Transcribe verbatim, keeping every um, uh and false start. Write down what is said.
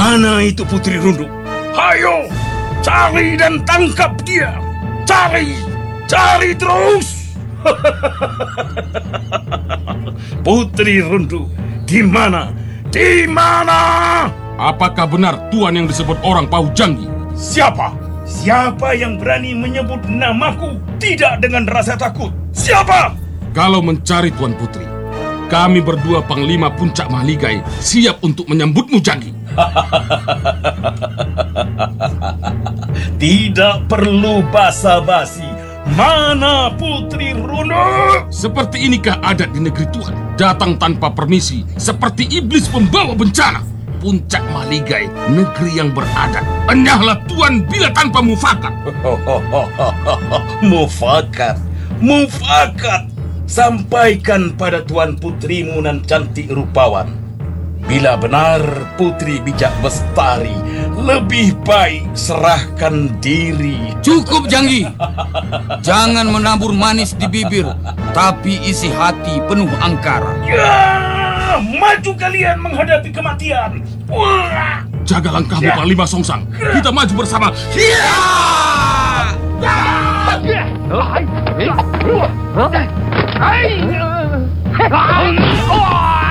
Mana itu Putri Runduk? Hayo, cari dan tangkap dia. Cari, cari terus. Putri Runduk, di mana? Di mana? Apakah benar Tuan yang disebut orang Pahu Janggi? Siapa? Siapa yang berani menyebut namaku tidak dengan rasa takut? Siapa? Kalau mencari Tuan Putri, kami berdua Panglima Puncak Mahligai siap untuk menyambutmu, Janggi. Tidak perlu basa-basi. Mana Putri Runduk? Seperti inikah adat di negeri Tuan? Datang tanpa permisi, seperti iblis pembawa bencana. Puncak Mahligai, negeri yang beradat. Enyahlah Tuan bila tanpa mufakat. Mufakat, mufakat. Sampaikan pada Tuan Putrimu nan cantik rupawan. Bila benar Putri Bijak Bestari, lebih baik serahkan diri. Cukup, Janggi. Jangan menabur manis di bibir, tapi isi hati penuh angkara. Ya, maju kalian menghadapi kematian. Wah. Jaga langkahmu, Ya. Panglima Songsang. Kita maju bersama. Ya. Hai!